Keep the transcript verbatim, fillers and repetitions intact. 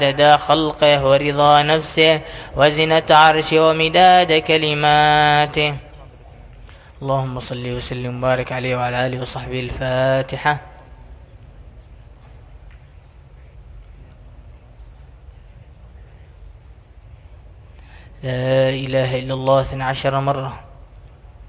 عدد خلقه ورضا نفسه وزنة عرشه ومداد كلماته. اللهم صل وسلم وبارك عليه وعلى آله وصحبه. الفاتحة. لا إله إلا الله اثنى عشر مرة.